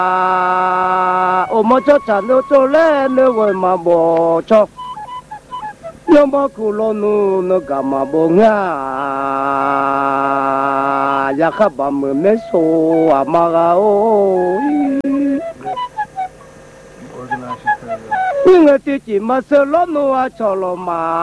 ô mà cho chả nó cho lên nó rồi mà bỏ cho nhưng mà cụ lo nó cả mà bỏ ngã ya khắp bà mưa mấy số à mà ôi nhưng mà chỉ mà sợ lo nó cho lo mà